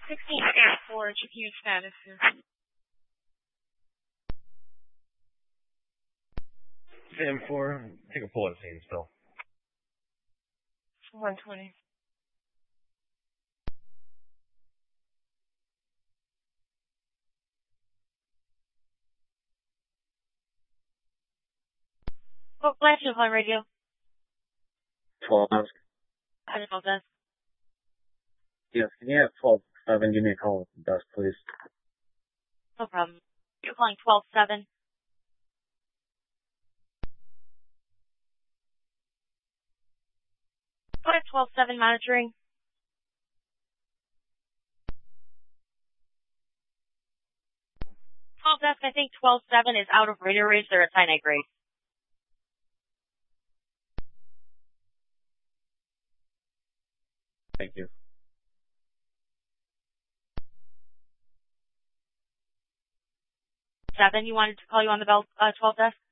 16-4, checking your status here. 4, take a pull at scene still. 120. What flash is on radio? 12 desk. I don't know that. Yes, can you have 12-7 give me a call at the desk, please? No problem. You're calling 12-7. Go ahead, 12-7 monitoring. 12 desk, I think 12-7 is out of radar range. They're at finite grade. Thank you. 7, you wanted to call you on the bell, 12 desk?